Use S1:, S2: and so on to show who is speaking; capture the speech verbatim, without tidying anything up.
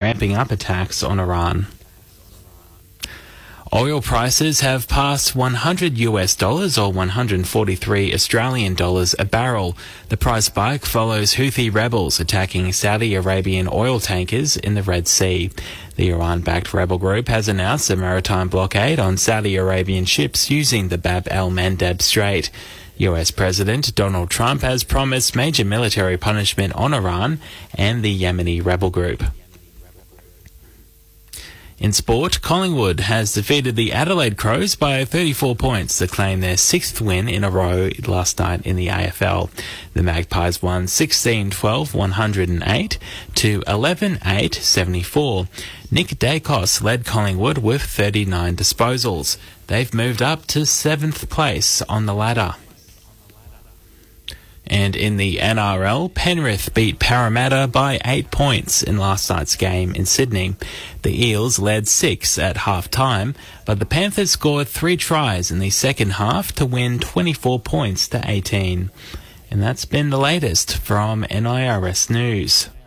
S1: ramping up attacks on Iran. Oil prices have passed one hundred US dollars or one hundred forty-three Australian dollars a barrel. The price spike follows Houthi rebels attacking Saudi Arabian oil tankers in the Red Sea. The Iran-backed rebel group has announced a maritime blockade on Saudi Arabian ships using the Bab el-Mandeb Strait. U S President Donald Trump has promised major military punishment on Iran and the Yemeni rebel group. In sport, Collingwood has defeated the Adelaide Crows by thirty-four points to claim their sixth win in a row last night in the A F L. The Magpies won sixteen twelve one hundred eight to eleven eight seventy-four. Nick Dacos led Collingwood with thirty-nine disposals. They've moved up to seventh place on the ladder. And in the N R L, Penrith beat Parramatta by eight points in last night's game in Sydney. The Eels led six at half-time, but the Panthers scored three tries in the second half to win twenty-four points to eighteen. And that's been the latest from N I R S News.